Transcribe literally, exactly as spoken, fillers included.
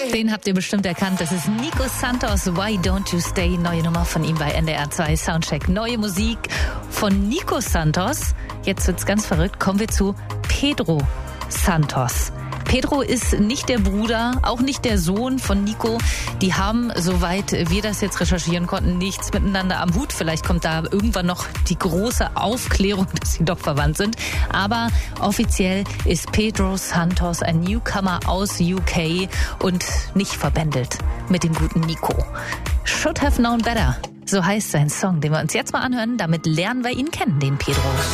Den habt ihr bestimmt erkannt. Das ist Nico Santos, Why Don't You Stay? Neue Nummer von ihm bei N D R zwei Soundcheck. Neue Musik von Nico Santos. Jetzt wird's ganz verrückt. Kommen wir zu Pedro Santos. Pedro ist nicht der Bruder, auch nicht der Sohn von Nico. Die haben, soweit wir das jetzt recherchieren konnten, nichts miteinander am Hut. Vielleicht kommt da irgendwann noch die große Aufklärung, dass sie doch verwandt sind. Aber offiziell ist Pedro Santos ein Newcomer aus U K und nicht verbändelt mit dem guten Nico. Should have known better. So heißt sein Song, den wir uns jetzt mal anhören. Damit lernen wir ihn kennen, den Pedro.